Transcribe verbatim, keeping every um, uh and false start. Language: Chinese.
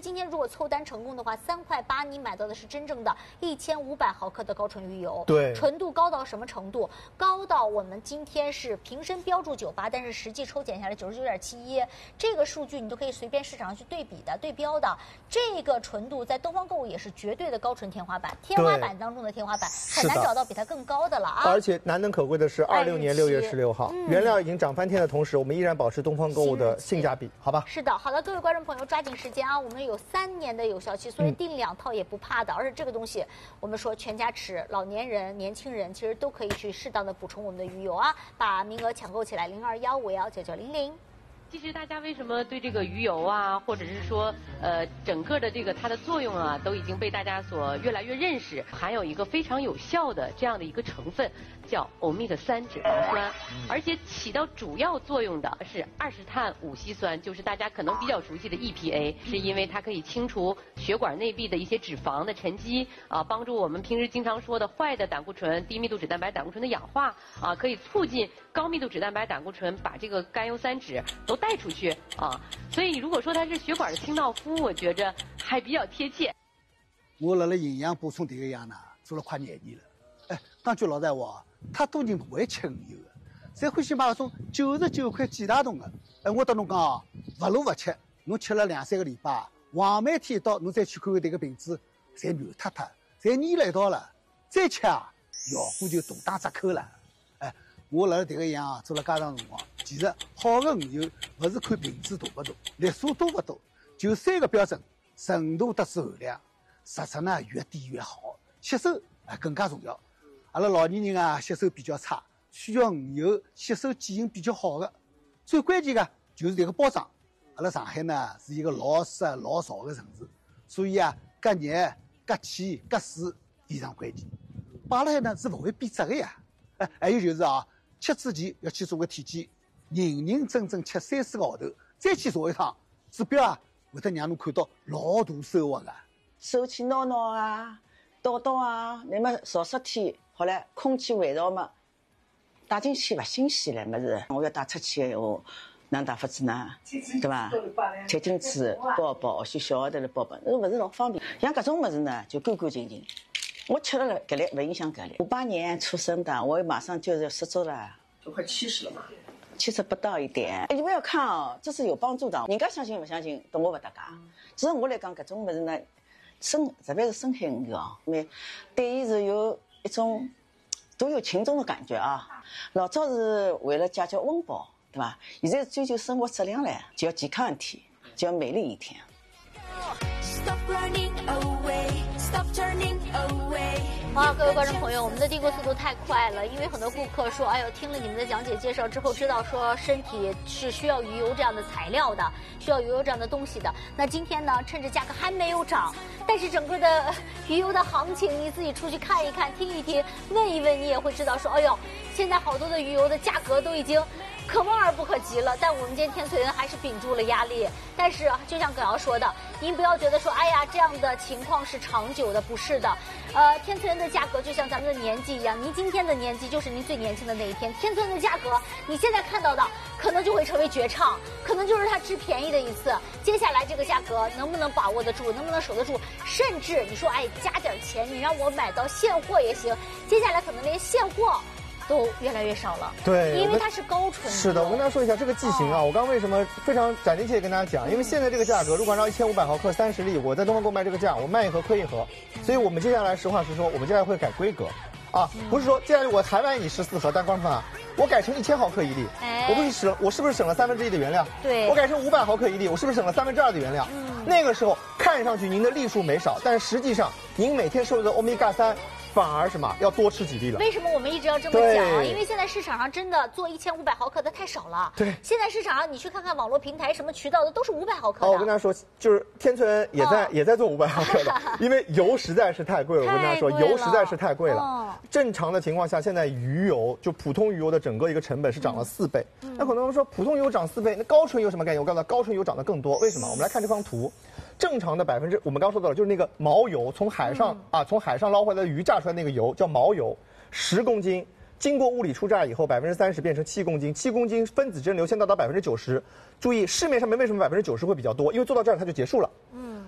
今天如果凑单成功的话，三块八你买到的是真正的一千五百毫克的高纯鱼油。 对， 纯度高到什么程度？高到我们今天是瓶身标注九八，但是实际抽检下来九十九点七一，这个数据你都可以随便市场上去对比的、对标的。这个纯度在东方购物也是绝对的高纯天花板，天花板当中的天花板，很难找到比它更高的了啊！ 而且难能可贵的是，二六年六月十六号，嗯、原料已经涨翻天的同时，我们依然保持东方购物的性价比，好吧？ 是的，好的，各位观众朋友，抓紧时间啊！我们有三年的有效期，所以订两套也不怕的。嗯、而且这个东西，我们说全家吃，老年人、年轻人其实都可以去适当的补充我们的鱼油啊，把名额抢购起来，零二幺五幺九九零零。 其实大家为什么对这个鱼油啊，或者是说呃整个的这个它的作用啊，都已经被大家所越来越认识，含有一个非常有效的这样的一个成分，叫欧米伽三脂肪酸，而且起到主要作用的是二十碳五烯酸，就是大家可能比较熟悉的 E P A， 是因为它可以清除血管内壁的一些脂肪的沉积啊，帮助我们平时经常说的坏的胆固醇、低密度脂蛋白胆固醇的氧化啊，可以促进高密度脂蛋白胆固醇把这个甘油三酯都带出去啊，所以如果说它是血管的清道夫，我觉着还比较贴切。 我辣辣营养补充这个样呢，做了快廿年了。哎，讲句老实话，太多人不会吃鱼油的，侪欢喜买那种九十九块几大桶的。哎，我跟侬讲哦，不如不吃，侬吃了两三个礼拜，黄梅天一到，侬再去看看这个瓶子，侪软塌塌，侪粘了一道了，再吃啊，效果就大打折扣了。哎。我辣这个样啊，做了介长辰光，其实好的鱼油不是看瓶子大不大，粒数多不多，就三个标准：纯度、得是含量。实质呢越低越好，吸收啊更加重要。阿拉老年人啊吸收比较差，需要鱼油吸收记性比较好的。最关键的就是这个包装。阿拉上海呢是一个老湿老潮的城市，所以啊隔热、隔气、隔水非常关键。摆辣海呢是不会变质的呀。哎，还有就是啊。吃之前要去做个体检，认认真真吃三四个号头，再去做一趟，指标啊会得让侬看到老大收获的。 手去挠挠啊，倒倒啊，那么少十天，好了，空气味道嘛，带进去不新鲜了，么是？我要带出去的闲话，哪能打法子呢？对吧？贴进去包包，些小号头的包包，那不是老方便。像搿种么子呢，就干干净净。我吃了了，搿类不影响搿类。五八年出生的，我马上就是十周了， 都快七十了嘛， 七十不到一点。你不要看哦，这是有帮助的，人家相信不相信，跟我不搭嘎。其实我来讲，搿种物事呢，深特别是深海鱼哦，因为对伊是有一种多有情种的感觉啊。老早是为了解决温饱，对吧？现在追求生活质量了，就要健康一天，就要美丽一天。 好，各位观众朋友，我们的递购速度太快了，因为很多顾客说，哎呦，听了你们的讲解介绍之后，知道说身体是需要鱼油这样的材料的，需要鱼油这样的东西的。那今天呢，趁着价格还没有涨，但是整个的鱼油的行情，你自己出去看一看、听一听、问一问，你也会知道说，哎呦，现在好多的鱼油的价格都已经可望而不可及了。但我们今天天萃人还是顶住了压力。但是就像耿瑶说的，您不要觉得说，哎呀，这样的情况是长久的，不是的。呃，天萃人的价格就像咱们的年纪一样，您今天的年纪就是您最年轻的那一天。天萃人的价格，你现在看到的可能就会成为绝唱，可能就是它最便宜的一次。接下来这个价格能不能把握得住，能不能守得住？甚至你说，哎，加点钱，你让我买到现货也行。接下来可能连现货都越来越少了， 对， 因为它是高纯。 是的，我跟大家说一下这个剂型啊，哦、我刚刚为什么非常斩钉截铁跟大家讲，因为现在这个价格，如果按照一千五百毫克三十粒，我在东方购卖这个价，我卖一盒亏一盒，所以我们接下来实话实说，我们接下来会改规格，啊，不是说接下来我还卖你十四盒，但观众啊，我改成一千毫克一粒，哎，我不是省，我是不是省了三分之一的原料？ 对， 我改成五百毫克一粒，我是不是省了三分之二的原料？嗯，那个时候看上去您的粒数没少，但是实际上您每天摄入的欧米伽三。反而什么要多吃几粒了？ 为什么我们一直要这么讲啊？因为现在市场上真的做一千五百毫克的太少了。对，现在市场上你去看看网络平台什么渠道的都是五百毫克的。 哦，我跟大家说，就是天萃人也在、哦、也在做五百毫克的，因为油实在是太贵了。我跟大家说，油实在是太贵了。哦、正常的情况下，现在鱼油就普通鱼油的整个一个成本是涨了四倍。嗯、那可能说普通油涨四倍，那高纯油什么概念？我告诉大家，高纯油涨得更多。为什么？我们来看这张图。正常的百分之，我们刚说到了，就是那个毛油，从海上、嗯、啊，从海上捞回来的鱼榨出来那个油叫毛油，十公斤，经过物理出榨以后，百分之三十变成七公斤，七公斤分子蒸馏先到达百分之九十。注意，市面上面为什么百分之九十会比较多？因为做到这儿它就结束了。嗯。